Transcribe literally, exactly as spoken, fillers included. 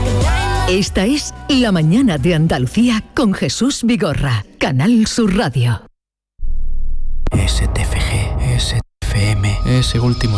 Esta es La Mañana de Andalucía con Jesús Vigorra, Canal Sur Radio. S T F G, S T F M, ese último